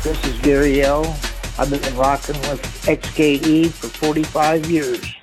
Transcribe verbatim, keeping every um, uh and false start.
This is Gary L. I've been rocking with X K E for forty-five years.